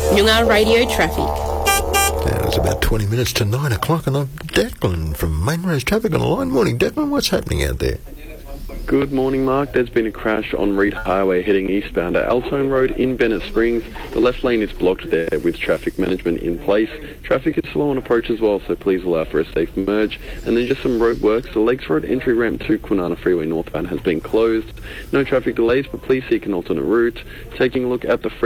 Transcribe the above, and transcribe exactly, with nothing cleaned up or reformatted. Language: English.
Noongar Radio Traffic. Now it's about twenty minutes to nine o'clock, and I'm Declan from Main Roads Traffic on the line. Morning, Declan. What's happening out there? Good morning, Mark. There's been a crash on Reed Highway heading eastbound at Altone Road in Bennett Springs. The left lane is blocked there with traffic management in place. Traffic is slow on approach as well, so please allow for a safe merge. And then just some road works. The Lakes Road entry ramp to Kwinana Freeway northbound has been closed. No traffic delays, but please seek an alternate route. Taking a look at the